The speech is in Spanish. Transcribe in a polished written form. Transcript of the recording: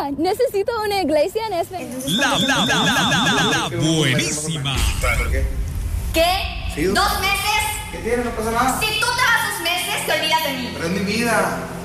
necesito una iglesia en España. La buenísima. ¿Por qué? ¿Qué? Sí. 2 meses. ¿Qué tiene? No pasa nada. Si tú te vas 2 meses, te olvidas de mí. Pero es mi vida.